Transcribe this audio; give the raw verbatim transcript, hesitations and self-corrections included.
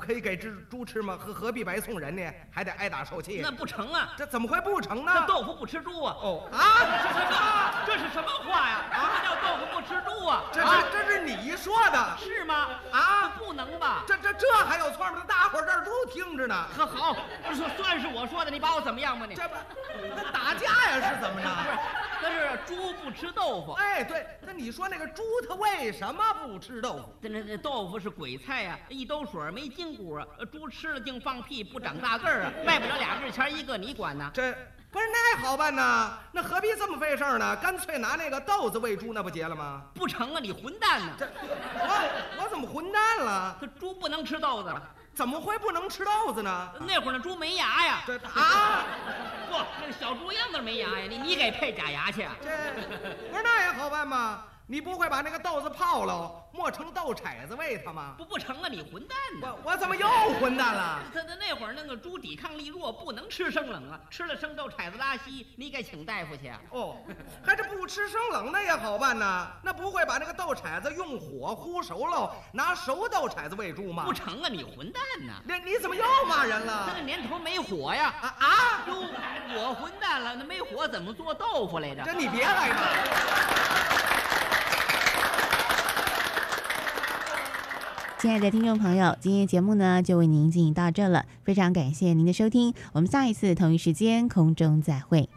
可以给猪猪吃吗？何何必白送人呢？还得挨打受气？ 那不成啊！ 这怎么会不成呢？ 这豆腐不吃猪啊！ 哦啊， 这是什么？这是什么话呀？什么叫豆腐不吃猪啊？ 这啊这这是你说的， 是吗？ 啊， 不能吧？ 这这这还有错吗？大伙儿这儿都听着呢。 可好，算算是我说的，你把我怎么样吧你？ 这不，那打架呀是怎么着？ 不是，那是猪不吃豆腐。 哎，对，那你说那个猪它为什么不吃豆腐？ 这那那豆腐是鬼菜呀、啊，一兜水没筋骨啊，猪吃了净放屁，不长大个儿啊，卖不了俩日钱一个，你管呢？ 这不是那好办呢？那何必这么费事儿呢？干脆拿那个豆子喂猪，那不结了吗？ 不成啊，你混蛋呢！ 这我我怎么混蛋了？ 这猪不能吃豆子了。 怎么会不能吃豆子呢？ 那会儿那猪没牙呀！ 这啊， 不，那个小猪样子没牙呀！你你给配假牙去啊？ 这不是那也好办吗？你不会把那个豆子泡了，磨成豆铲子喂它吗？ 不不成啊，你混蛋呢！ 我我怎么又混蛋了？ 他他那会儿那个猪抵抗力弱，不能吃生冷啊，吃了生豆铲子拉稀，你该请大夫去啊。 哦，还这不吃生冷的也好办呢？那不会把那个豆铲子用火烀熟了，拿熟豆铲子喂猪吗？ 不成啊，你混蛋呢！ 你你怎么又骂人了？ 那个年头没火呀！ 啊啊！ 哟，我混蛋了，那没火怎么做豆腐来着？ 这你别害怕。 亲爱的听众朋友，今天节目呢就为您进行到这了，非常感谢您的收听，我们下一次同一时间空中再会。